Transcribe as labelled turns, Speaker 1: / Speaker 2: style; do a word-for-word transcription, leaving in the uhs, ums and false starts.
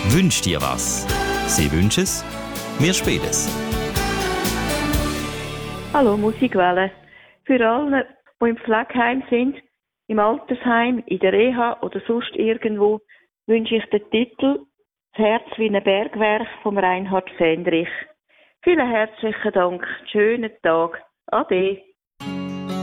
Speaker 1: Wünsch dir was. Sie wünschen es, wir spielen es.
Speaker 2: Hallo Musikwelle. Für alle, die im Pflegeheim sind, im Altersheim, in der Reha oder sonst irgendwo, wünsche ich den Titel «Das Herz wie ein Bergwerk» von Reinhard Fendrich. Vielen herzlichen Dank. Schönen Tag. Ade.